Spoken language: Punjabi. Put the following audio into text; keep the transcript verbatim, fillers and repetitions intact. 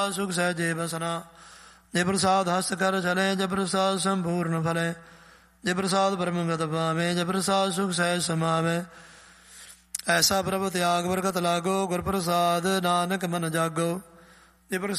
ਸੁਖ ਸਹਿਜੇ ਬਸਨਾ। ਜੇ ਪ੍ਰਸਾਦ ਹਸਤ ਕਰ ਚਲੇ, ਜੇ ਪ੍ਰਸਾਦ ਸੰਪੂਰਨ ਫਲੇ, ਜੇ ਪ੍ਰਸਾਦ ਬ੍ਰਹਮਗਤ ਪਾਵੇ, ਜੇ ਪ੍ਰਸਾਦ ਸੁਖ ਸਹਿਜ ਸਮਾਵੇ। ਐਸਾ ਪ੍ਰਭ ਤਿਆਗ ਬਰਕਤ ਲਾਗੋ, ਗੁਰ ਪ੍ਰਸਾਦ ਨਾਨਕ ਮਨ ਜਾਗੋ। ਜੇ ਪ੍ਰਸਾਦ